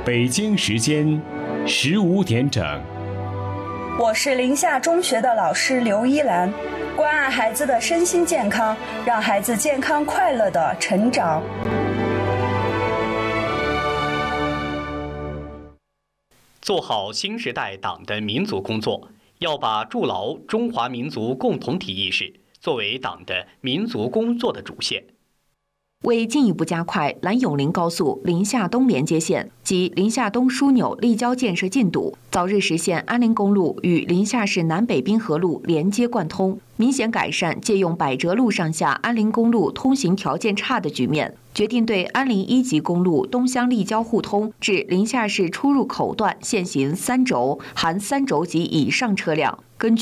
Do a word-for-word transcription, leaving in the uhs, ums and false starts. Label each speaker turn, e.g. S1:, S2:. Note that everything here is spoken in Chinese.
S1: 北京时间十五点整。
S2: 我是临夏中学的老师刘依兰，关爱孩子的身心健康，让孩子健康快乐的成长。
S3: 做好新时代党的民族工作，要把筑牢中华民族共同体意识作为党的民族工作的主线。
S4: 为进一步加快兰永林高速临夏东连接线及临夏东枢纽立交建设进度，早日实现安林公路与临夏市南北滨河路连接贯通，明显改善借用百折路上下安林公路通行条件差的局面，决定对安林一级公路东乡立交互通至临夏市出入口段限行三轴（含三轴及以上车辆）。根据